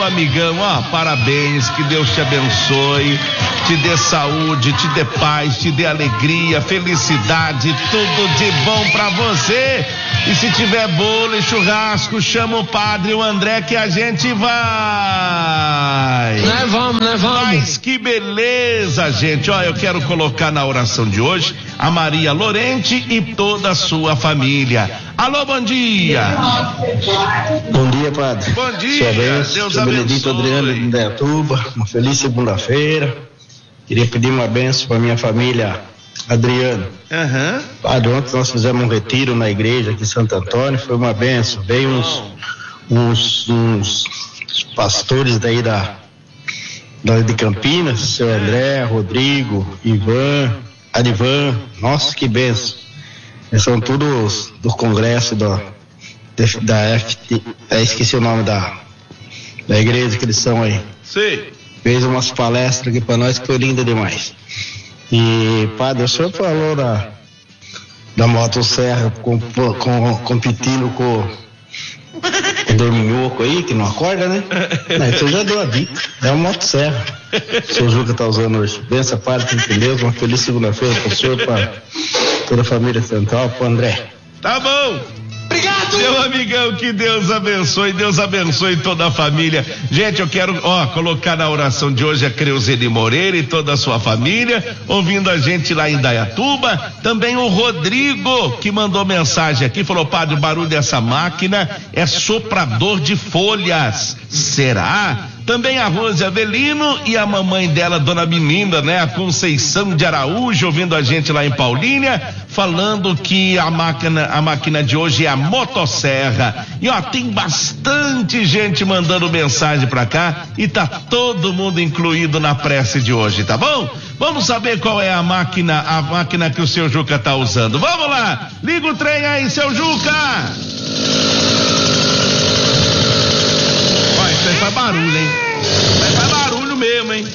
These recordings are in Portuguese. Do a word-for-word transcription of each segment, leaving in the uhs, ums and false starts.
amigão, ó, parabéns, que Deus te abençoe, te dê saúde, te dê paz, te dê alegria, felicidade, tudo de bom pra você. E se tiver bolo e churrasco, chama o padre, o André, que a gente vai. Nós vamos, nós vamos. Mas que beleza, gente. Ó, eu quero colocar na oração de hoje a Maria Lorente e toda a sua família. Alô, bom dia. Bom dia, padre. Bom dia. Sua bênção, Deus sou abençoe. Benedito Adriano de Indaiatuba. Uma feliz segunda-feira. Queria pedir uma bênção para minha família Adriano. Aham. Padre, ontem nós fizemos um retiro na igreja aqui em Santo Antônio, foi uma bênção. Veio uns, uns, uns pastores daí da, da de Campinas, seu André, Rodrigo, Ivan, Adivan. Nossa, que bênção. Eles são todos do congresso da, da F T, é, esqueci o nome da, da igreja que eles são aí. Sim. Fez umas palestras aqui para nós que foi linda demais. E, padre, o senhor falou da, da motosserra com, com, competindo com o dorminhoco aí, que não acorda, né? Não, o senhor já deu a dica. É uma motosserra. O senhor Juca tá usando hoje. Benção, padre, com Deus. Uma feliz segunda-feira para o senhor, para toda a família central, para o André. Tá bom. Obrigado. Meu amigão, que Deus abençoe, Deus abençoe toda a família. Gente, eu quero, ó, colocar na oração de hoje a Creuzene Moreira e toda a sua família, ouvindo a gente lá em Indaiatuba. Também o Rodrigo, que mandou mensagem aqui, falou: padre, o barulho dessa máquina é soprador de folhas. Será? Também a Rose Avelino e a mamãe dela, dona Menina, né? A Conceição de Araújo, ouvindo a gente lá em Paulínia, falando que a máquina, a máquina de hoje é a motosserra. E ó, tem bastante gente mandando mensagem pra cá e tá todo mundo incluído na prece de hoje, tá bom? Vamos saber qual é a máquina, a máquina que o seu Juca tá usando. Vamos lá! Liga o trem aí, seu Juca! Isso aí faz barulho, hein? Isso aí faz barulho mesmo, hein?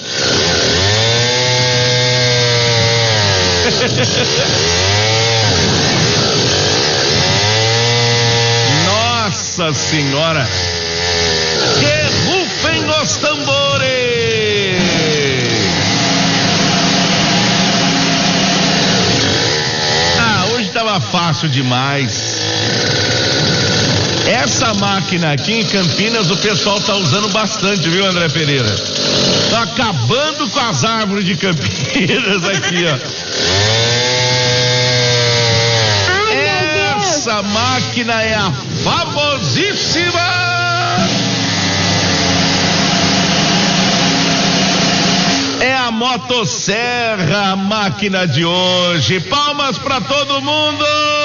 Nossa Senhora! Que rufem os tambores! Ah, hoje tava fácil demais. Essa máquina aqui em Campinas o pessoal tá usando bastante, viu, André Pereira? Tá acabando com as árvores de Campinas aqui, ó. Ai, essa máquina é a famosíssima é a motosserra, a máquina de hoje. Palmas pra todo mundo.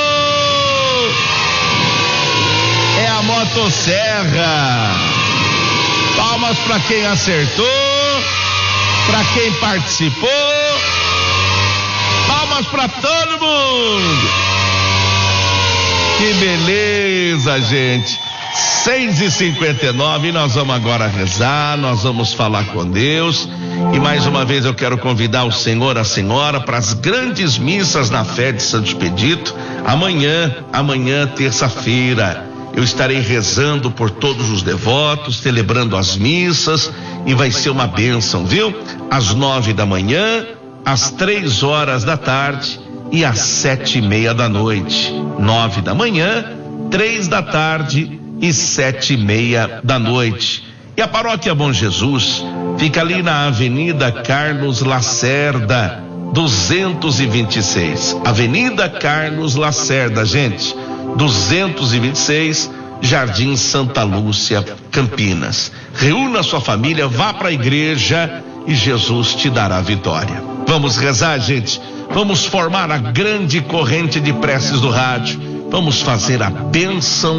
É a motosserra. Palmas para quem acertou, para quem participou. Palmas para todo mundo. Que beleza, gente. seis e cinquenta e nove, nós vamos agora rezar, nós vamos falar com Deus. E mais uma vez eu quero convidar o senhor, a senhora, para as grandes missas na fé de Santo Expedito. Amanhã, amanhã, terça-feira, eu estarei rezando por todos os devotos, celebrando as missas, e vai ser uma bênção, viu? Às nove da manhã, às três horas da tarde e às sete e meia da noite. Nove da manhã, três da tarde e sete e meia da noite. E a Paróquia Bom Jesus fica ali na Avenida Carlos Lacerda, duzentos e vinte e seis. Avenida Carlos Lacerda, gente. duzentos e vinte e seis, Jardim Santa Lúcia, Campinas. Reúna sua família, vá para a igreja e Jesus te dará vitória. Vamos rezar, gente. Vamos formar a grande corrente de preces do rádio. Vamos fazer a bênção